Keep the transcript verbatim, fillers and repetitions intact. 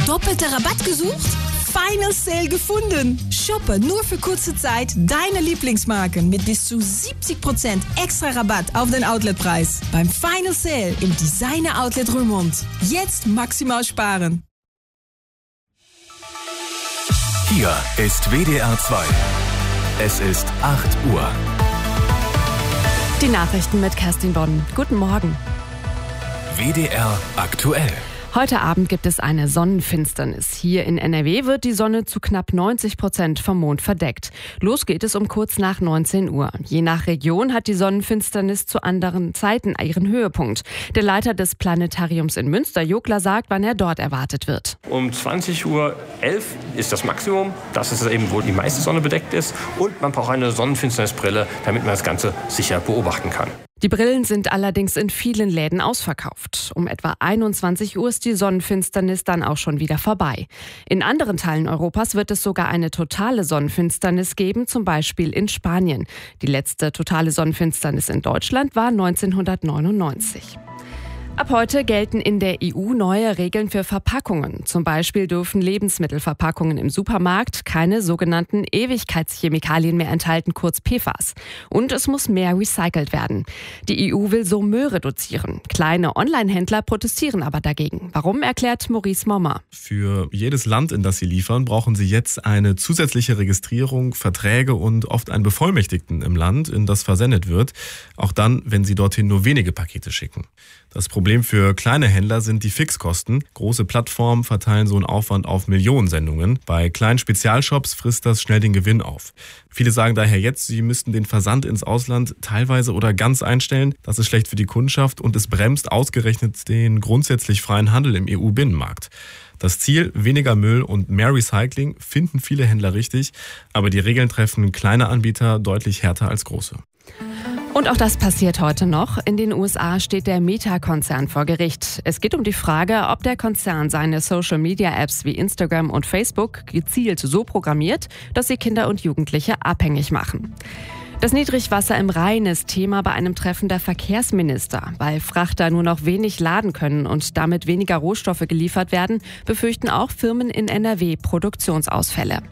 Doppelter Rabatt gesucht? Final Sale gefunden. Shoppe nur für kurze Zeit deine Lieblingsmarken mit bis zu siebzig Prozent extra Rabatt auf den Outletpreis. Beim Final Sale im Designer Outlet Roermond. Jetzt maximal sparen. Hier ist W D R zwei. Es ist acht Uhr. Die Nachrichten mit Kerstin Bonn. Guten Morgen. W D R aktuell. Heute Abend gibt es eine Sonnenfinsternis. Hier in N R W wird die Sonne zu knapp neunzig Prozent vom Mond verdeckt. Los geht es um kurz nach neunzehn Uhr. Je nach Region hat die Sonnenfinsternis zu anderen Zeiten ihren Höhepunkt. Der Leiter des Planetariums in Münster, Jokler, sagt, wann er dort erwartet wird. Um zwanzig Uhr elf ist das Maximum. Das ist eben, wo die meiste Sonne bedeckt ist. Und man braucht eine Sonnenfinsternisbrille, damit man das Ganze sicher beobachten kann. Die Brillen sind allerdings in vielen Läden ausverkauft. Um etwa einundzwanzig Uhr ist die Sonnenfinsternis dann auch schon wieder vorbei. In anderen Teilen Europas wird es sogar eine totale Sonnenfinsternis geben, zum Beispiel in Spanien. Die letzte totale Sonnenfinsternis in Deutschland war neunzehnhundertneunundneunzig. Ab heute gelten in der E U neue Regeln für Verpackungen. Zum Beispiel dürfen Lebensmittelverpackungen im Supermarkt keine sogenannten Ewigkeitschemikalien mehr enthalten, kurz P F A S. Und es muss mehr recycelt werden. Die E U will so Müll reduzieren. Kleine Online-Händler protestieren aber dagegen. Warum, erklärt Maurice Mommer. Für jedes Land, in das sie liefern, brauchen sie jetzt eine zusätzliche Registrierung, Verträge und oft einen Bevollmächtigten im Land, in das versendet wird. Auch dann, wenn sie dorthin nur wenige Pakete schicken. Das Problem für kleine Händler sind die Fixkosten. Große Plattformen verteilen so einen Aufwand auf Millionen Sendungen. Bei kleinen Spezialshops frisst das schnell den Gewinn auf. Viele sagen daher jetzt, sie müssten den Versand ins Ausland teilweise oder ganz einstellen. Das ist schlecht für die Kundschaft und es bremst ausgerechnet den grundsätzlich freien Handel im E U-Binnenmarkt. Das Ziel, weniger Müll und mehr Recycling, finden viele Händler richtig. Aber die Regeln treffen kleine Anbieter deutlich härter als große. Und auch das passiert heute noch. In den U S A steht der Meta-Konzern vor Gericht. Es geht um die Frage, ob der Konzern seine Social-Media-Apps wie Instagram und Facebook gezielt so programmiert, dass sie Kinder und Jugendliche abhängig machen. Das Niedrigwasser im Rhein ist Thema bei einem Treffen der Verkehrsminister. Weil Frachter nur noch wenig laden können und damit weniger Rohstoffe geliefert werden, befürchten auch Firmen in N R W Produktionsausfälle.